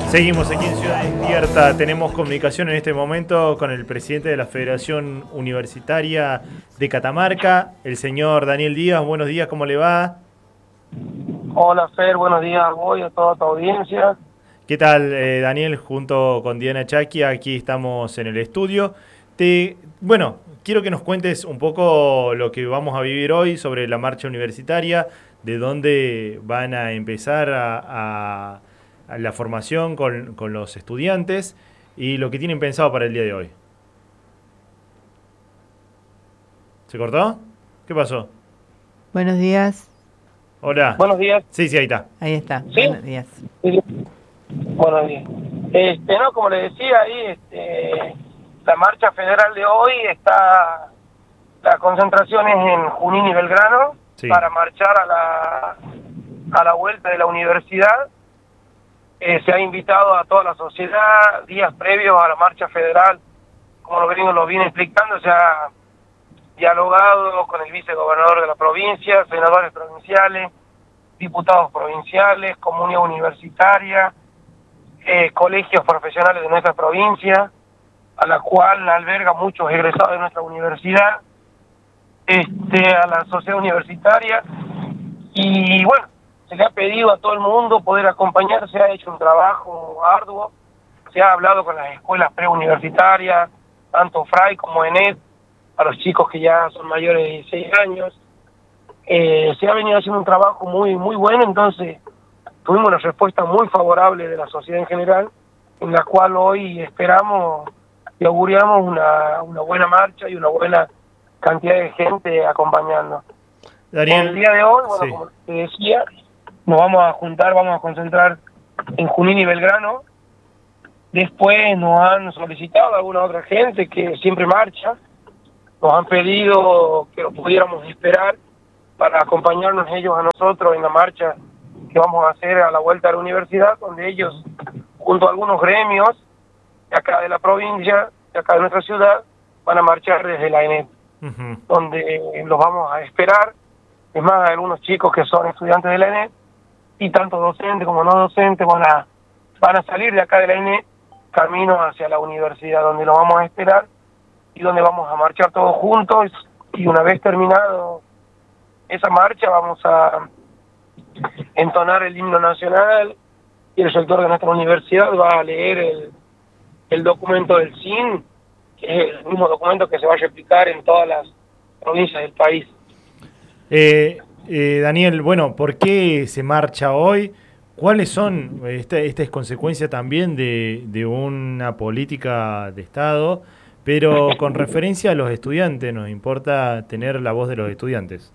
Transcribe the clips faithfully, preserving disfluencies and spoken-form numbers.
Seguimos aquí en Ciudad Despierta. Tenemos comunicación en este momento con el presidente de la Federación Universitaria de Catamarca, el señor Daniel Díaz. Buenos días, ¿cómo le va? Hola Fer, buenos días a vos y a toda tu audiencia. ¿Qué tal, eh, Daniel? Junto con Diana Chaki, aquí estamos en el estudio. Te, bueno, quiero que nos cuentes un poco lo que vamos a vivir hoy sobre la marcha universitaria, de dónde van a empezar a... a a la formación con, con los estudiantes y lo que tienen pensado para el día de hoy. ¿Se cortó? ¿Qué pasó? Buenos días. Hola. Buenos días. Sí, sí, ahí está. Ahí está. ¿Sí? Buenos días. Sí. Buenos días. Este, no, como le decía ahí, este, la marcha federal de hoy está, la concentración es en Junín y Belgrano, sí, para marchar a la, a la vuelta de la universidad. Eh, se ha invitado a toda la sociedad días previos a la marcha federal, como los gringos lo vienen explicando, se ha dialogado con el vicegobernador de la provincia, senadores provinciales, diputados provinciales, comunidad universitaria, eh, colegios profesionales de nuestra provincia, a la cual alberga muchos egresados de nuestra universidad, este, a la sociedad universitaria, y bueno, se le ha pedido a todo el mundo poder acompañar, se ha hecho un trabajo arduo, se ha hablado con las escuelas preuniversitarias, tanto Fray como ENET, a los chicos que ya son mayores de dieciséis años, eh, se ha venido haciendo un trabajo muy muy bueno, entonces tuvimos una respuesta muy favorable de la sociedad en general, en la cual hoy esperamos y auguramos una, una buena marcha y una buena cantidad de gente acompañando. Daniel, el día de hoy, bueno, sí, como te decía, nos vamos a juntar, vamos a concentrar en Junín y Belgrano. Después nos han solicitado alguna otra gente que siempre marcha, nos han pedido que lo pudiéramos esperar para acompañarnos ellos a nosotros en la marcha que vamos a hacer a la vuelta de la universidad, donde ellos, junto a algunos gremios de acá de la provincia, de acá de nuestra ciudad, van a marchar desde la ENET, uh-huh, donde los vamos a esperar. Es más, hay algunos chicos que son estudiantes de la ENET, y tanto docentes como no docentes van a, van a salir de acá de la ENET camino hacia la universidad, donde los vamos a esperar y donde vamos a marchar todos juntos, y una vez terminado esa marcha vamos a entonar el himno nacional y el rector de nuestra universidad va a leer el, el documento del S I N, que es el mismo documento que se va a replicar en todas las provincias del país. Eh, eh, Daniel, bueno, ¿por qué se marcha hoy? ¿Cuáles son? Esta, esta es consecuencia también de, de una política de Estado, pero con referencia a los estudiantes, nos importa tener la voz de los estudiantes.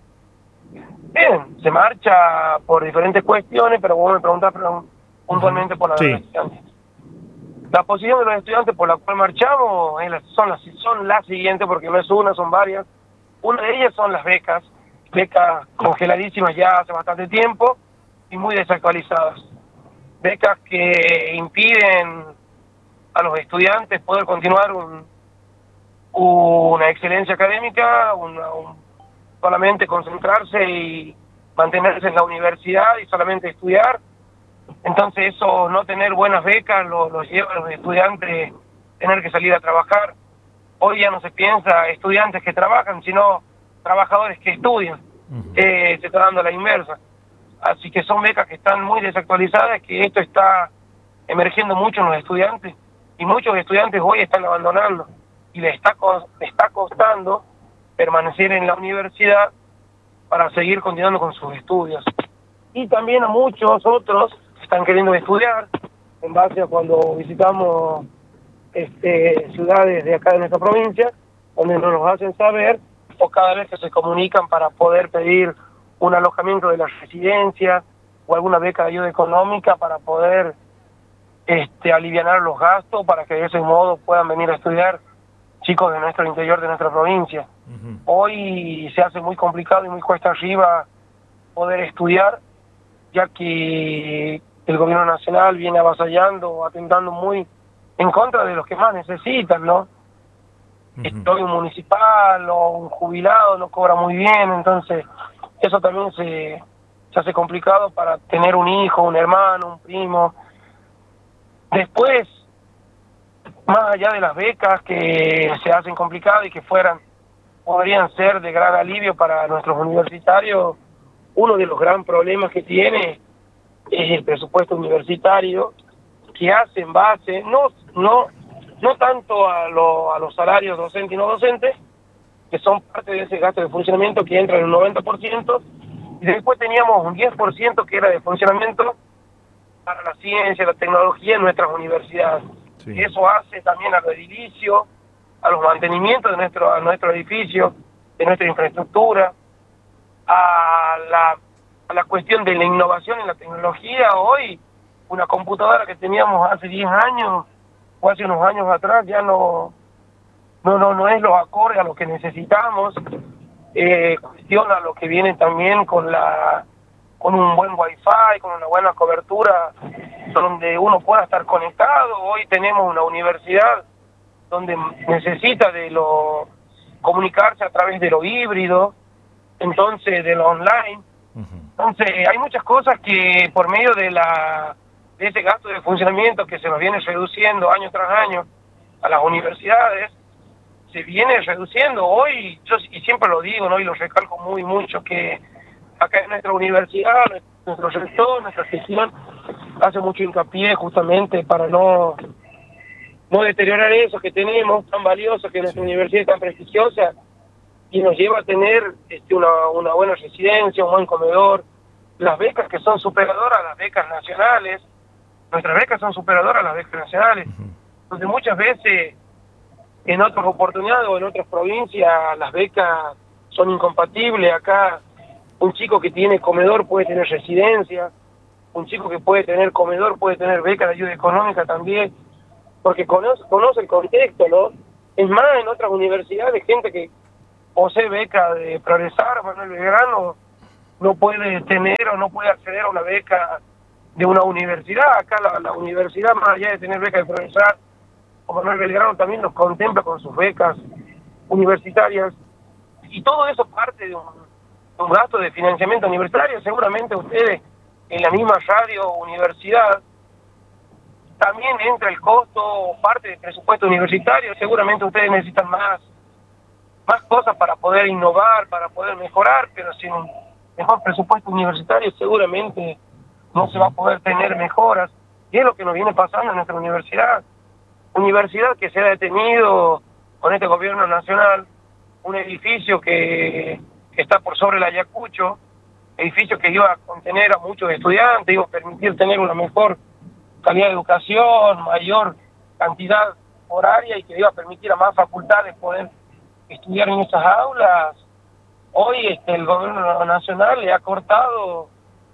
Bien, se marcha por diferentes cuestiones, pero vos me preguntás puntualmente por la de los estudiantes. La posición de los estudiantes por la cual marchamos es la, son, las, son las siguientes, porque no es una, son varias. Una de ellas son las becas, becas congeladísimas ya hace bastante tiempo y muy desactualizadas. Becas que impiden a los estudiantes poder continuar un, una excelencia académica, una, un, solamente concentrarse y mantenerse en la universidad y solamente estudiar. Entonces eso, no tener buenas becas, lo, lo lleva a los estudiantes a tener que salir a trabajar. Hoy ya no se piensa estudiantes que trabajan, sino trabajadores que estudian. Uh-huh. Eh, se está dando la inversa. Así que son becas que están muy desactualizadas, que esto está emergiendo mucho en los estudiantes, y muchos estudiantes hoy están abandonando, y les está, les está costando permanecer en la universidad para seguir continuando con sus estudios. Y también a muchos otros que están queriendo estudiar, en base a cuando visitamos este, ciudades de acá de nuestra provincia, donde nos lo hacen saber, o cada vez que se comunican para poder pedir un alojamiento de la residencia o alguna beca de ayuda económica para poder este, alivianar los gastos, para que de ese modo puedan venir a estudiar chicos de nuestro interior, de nuestra provincia. Uh-huh. Hoy se hace muy complicado y muy cuesta arriba poder estudiar, ya que el gobierno nacional viene avasallando, atentando muy en contra de los que más necesitan, ¿no? Uh-huh. Estoy un municipal o un jubilado no cobra muy bien, entonces eso también se, se hace complicado para tener un hijo, un hermano, un primo. Después, más allá de las becas que se hacen complicadas y que fueran, podrían ser de gran alivio para nuestros universitarios, uno de los gran problemas que tiene es el presupuesto universitario, que hace en base, no, no, no tanto a, lo, a los salarios docentes y no docentes, que son parte de ese gasto de funcionamiento que entra en un noventa por ciento, y después teníamos un diez por ciento que era de funcionamiento para la ciencia, la tecnología en nuestras universidades. Sí. Y eso hace también al edilicio, a los mantenimientos de nuestro, a nuestro edificio, de nuestra infraestructura, a la, a la cuestión de la innovación en la tecnología. Hoy, una computadora que teníamos hace diez años, o hace unos años atrás, ya no, no, no, no es lo acorde a lo que necesitamos. Eh, cuestiona lo que viene también con la con un buen wifi, con una buena cobertura, donde uno pueda estar conectado. Hoy tenemos una universidad donde necesita de lo comunicarse a través de lo híbrido, entonces de lo online. Uh-huh. Entonces hay muchas cosas que por medio de la de ese gasto de funcionamiento que se nos viene reduciendo año tras año a las universidades, se viene reduciendo. Hoy, yo y siempre lo digo, ¿no? Y lo recalco muy mucho, que acá en nuestra universidad, nuestro rector, nuestra gestión, hace mucho hincapié justamente para no, no deteriorar eso que tenemos, tan valioso, que nuestra universidad es tan prestigiosa, y nos lleva a tener este, una, una buena residencia, un buen comedor, las becas que son superadoras a las becas nacionales, nuestras becas son superadoras a las becas nacionales, donde muchas veces en otras oportunidades o en otras provincias las becas son incompatibles. Acá un chico que tiene comedor puede tener residencia, un chico que puede tener comedor puede tener beca de ayuda económica también, porque conoce, conoce el contexto, ¿no? Es más, en otras universidades, gente que posee beca de Progresar, Manuel Belgrano, no puede tener o no puede acceder a una beca de una universidad. Acá la, la universidad, más allá de tener beca de Progresar, o Manuel Belgrano también nos contempla con sus becas universitarias, y todo eso parte de un, de un gasto de financiamiento universitario. Seguramente ustedes en la misma radio universidad también entra el costo o parte del presupuesto universitario. Seguramente ustedes necesitan más más cosas para poder innovar, para poder mejorar, pero sin un mejor presupuesto universitario seguramente no se va a poder tener mejoras, y es lo que nos viene pasando en nuestra universidad. Universidad que se ha detenido con este gobierno nacional, un edificio que, que está por sobre el Ayacucho, edificio que iba a contener a muchos estudiantes, iba a permitir tener una mejor calidad de educación, mayor cantidad horaria, y que iba a permitir a más facultades poder estudiar en esas aulas. Hoy este, el gobierno nacional le ha cortado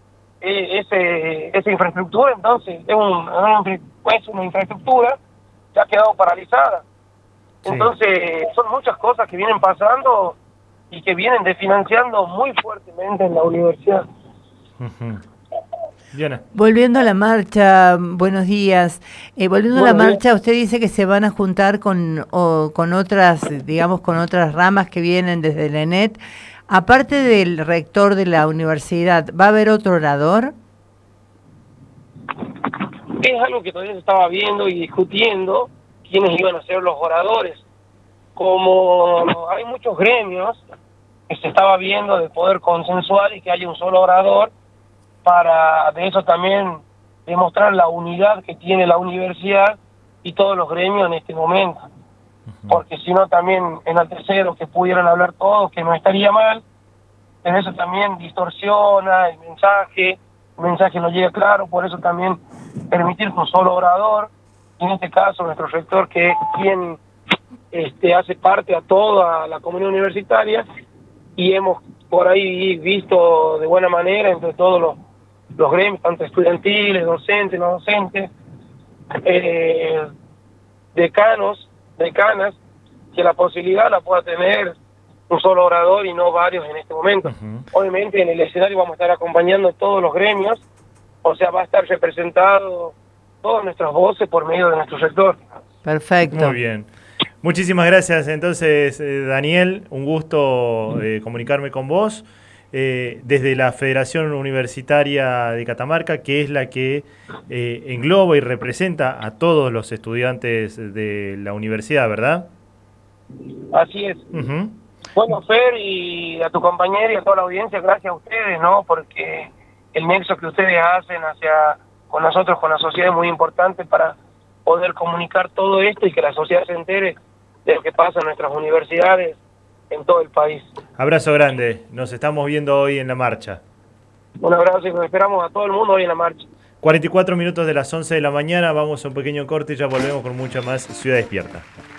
eh, ese esa infraestructura, entonces es, un, es una infraestructura que ha quedado paralizada. Sí. Entonces son muchas cosas que vienen pasando y que vienen desfinanciando muy fuertemente en la universidad. Uh-huh. Diana. Volviendo a la marcha, buenos días. Eh, volviendo Buenos a la marcha, días. Usted dice que se van a juntar con o, con otras, digamos, con otras ramas que vienen desde el E N E T. Aparte del rector de la universidad, ¿va a haber otro orador? Es algo que todavía se estaba viendo y discutiendo quiénes iban a ser los oradores. Como hay muchos gremios que se estaba viendo de poder consensuar y que haya un solo orador, para de eso también demostrar la unidad que tiene la universidad y todos los gremios en este momento. Uh-huh. Porque si no también en el tercero que pudieran hablar todos, que no estaría mal, pero eso también distorsiona el mensaje, el mensaje no llega claro. Por eso también permitir un solo orador, y en este caso nuestro rector, que es quien este, hace parte a toda la comunidad universitaria, y hemos por ahí visto de buena manera entre todos los los gremios, tanto estudiantiles, docentes, no docentes, eh, decanos, decanas, que la posibilidad la pueda tener un solo orador y no varios en este momento. Uh-huh. Obviamente en el escenario vamos a estar acompañando todos los gremios, o sea, va a estar representado todas nuestras voces por medio de nuestro sector. Perfecto. Muy bien. Muchísimas gracias entonces, eh, Daniel, un gusto eh, comunicarme con vos. eh, desde la Federación Universitaria de Catamarca, que es la que eh, engloba y representa a todos los estudiantes de la universidad, ¿verdad? Así es. Uh-huh. Bueno, Fer, y a tu compañero y a toda la audiencia, gracias a ustedes, ¿no? Porque el nexo que ustedes hacen hacia con nosotros, con la sociedad, es muy importante para poder comunicar todo esto y que la sociedad se entere de lo que pasa en nuestras universidades en todo el país. Abrazo grande, nos estamos viendo hoy en la marcha. Un abrazo y nos esperamos a todo el mundo hoy en la marcha. cuarenta y cuatro minutos de las once de la mañana, vamos a un pequeño corte y ya volvemos con mucha más Ciudad Despierta.